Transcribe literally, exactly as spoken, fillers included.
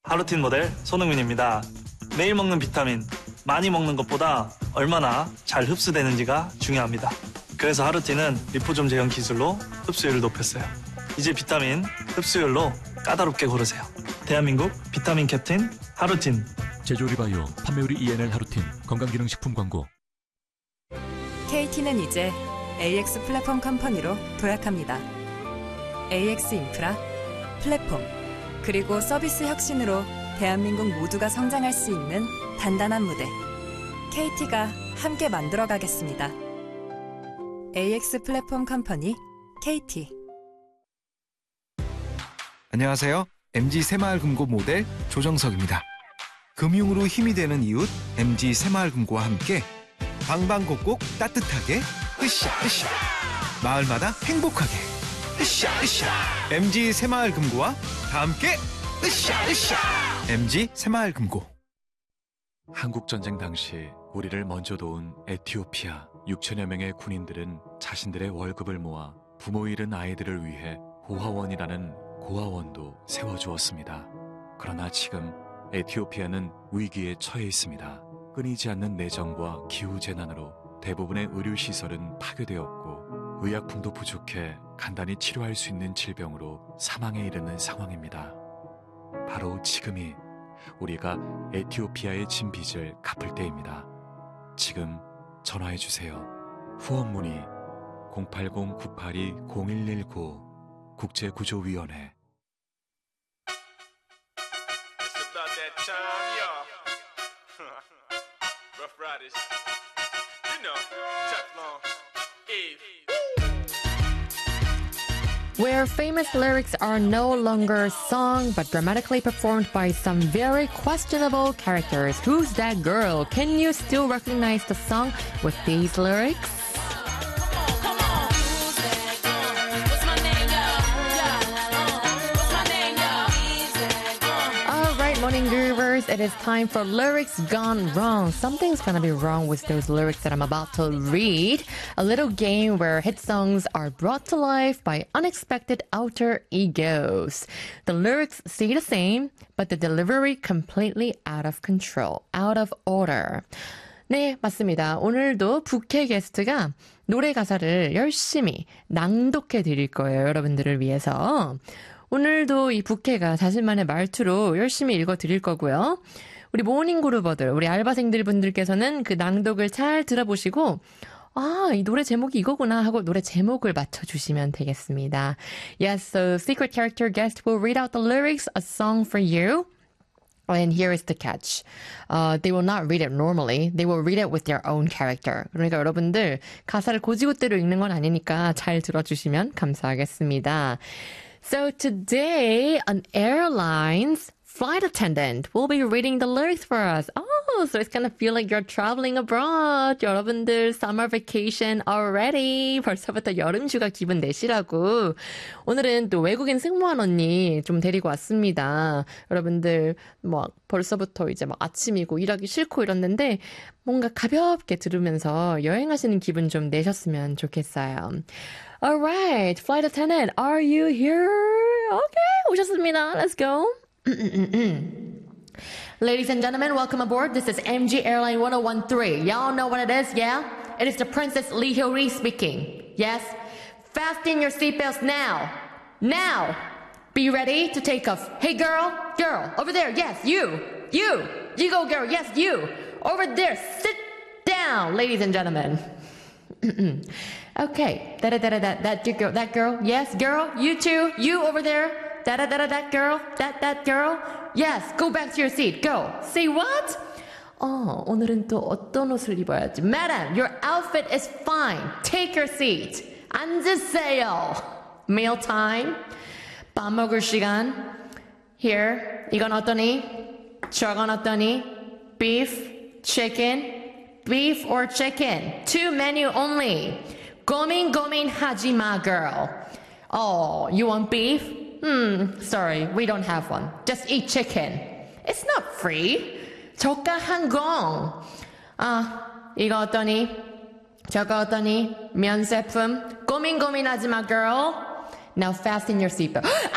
하루틴 모델 손흥민입니다. 매일 먹는 비타민, 많이 먹는 것보다 얼마나 잘 흡수되는지가 중요합니다. 그래서 하루틴은 리포좀 제형 기술로 흡수율을 높였어요. 이제 비타민 흡수율로 까다롭게 고르세요. 대한민국 비타민 캡틴 하루틴. 제조리바이오 판매율이 이엔엘 하루틴 건강기능식품 광고. 케이티는 이제 에이엑스 플랫폼 컴퍼니로 도약합니다. 에이엑스 인프라, 플랫폼, 그리고 서비스 혁신으로 대한민국 모두가 성장할 수 있는 단단한 무대. 케이티가 함께 만들어가겠습니다. 에이엑스 플랫폼 컴퍼니 케이티. 안녕하세요. 엠지 새마을금고 모델 조정석입니다. 금융으로 힘이 되는 이웃 엠지 새마을금고와 함께 방방곡곡 따뜻하게 으쌰 으쌰 마을마다 행복하게 으쌰 으쌰 엠지 새마을금고와 다 함께 으쌰 으쌰 엠지 새마을금고. 한국전쟁 당시 우리를 먼저 도운 에티오피아 육천여 명의 군인들은 자신들의 월급을 모아 부모 잃은 아이들을 위해 고아원이라는 고아원도 세워주었습니다. 그러나 지금 에티오피아는 위기에 처해 있습니다. 끊이지 않는 내정과 기후재난으로 대부분의 의료시설은 파괴되었고 의약품도 부족해 간단히 치료할 수 있는 질병으로 사망에 이르는 상황입니다. 바로 지금이 우리가 에티오피아에 진 빚을 갚을 때입니다. 지금 전화해주세요. 후원 문의 공팔공 구팔이 공일일구 국제구조위원회. Where famous lyrics are no longer sung but dramatically performed by some very questionable characters. Who's that girl? Can you still recognize the song with these lyrics? Morning Groovers, it is time for Lyrics Gone Wrong. Something's gonna be wrong with those lyrics that I'm about to read. A little game where hit songs are brought to life by unexpected alter egos. The lyrics stay the same, but the delivery completely out of control, out of order. 네, 맞습니다. 오늘도 부캐 게스트가 노래 가사를 열심히 낭독해 드릴 거예요. 여러분들을 위해서. 오늘도 이 부캐가 자신만의 말투로 열심히 읽어드릴 거고요. 우리 모닝그루버들, 우리 알바생들 분들께서는 그 낭독을 잘 들어보시고 아, 이 노래 제목이 이거구나 하고 노래 제목을 맞춰주시면 되겠습니다. Yes, so secret character guest will read out the lyrics, a song for you. And here is the catch. Uh, they will not read it normally. They will read it with their own character. 그러니까 여러분들 가사를 고지고대로 읽는 건 아니니까 잘 들어주시면 감사하겠습니다. So today, an airline's flight attendant will be reading the lyrics for us. Oh, so it's gonna feel like you're traveling abroad. 여러분들 summer vacation already. 벌써부터 여름휴가 기분 내시라고. 오늘은 또 외국인 승무원 언니 좀 데리고 왔습니다. 여러분들 뭐 벌써부터 이제 막 아침이고 일하기 싫고 이랬는데 뭔가 가볍게 들으면서 여행하시는 기분 좀 내셨으면 좋겠어요. Alright, flight attendant, are you here? Okay, 오셨습니다. Let's go. Ladies and gentlemen, welcome aboard. This is M G Airline one oh one three. Y'all know what it is, yeah? It is the Princess Lee Hyori speaking. Yes? Fasten your seatbelts now. Now! Be ready to take off. Hey girl, girl, over there, yes, you, you. You go girl, yes, you. Over there, sit down, ladies and gentlemen. Okay, that that that that girl, that girl, yes, girl, you too, you over there, that that that that girl, that that girl, yes, go back to your seat, go. See what? 어, 오늘은 또 어떤 옷을 입어야지? Madam, your outfit is fine. Take your seat. 앉으세요. Meal time. 밥 먹을 시간. Here, 이건 어떠니? 저건 어떠니? Beef, chicken, beef or chicken. Two menu only. 고민 고민하지 마, girl. Oh, you want beef? Hmm, sorry, we don't have one. Just eat chicken. It's not free. 저가 항공. 아, 이거 어떠니? 저거 어떠니? 면제품. 고민 고민하지 마, girl. Now fasten your seatbelt.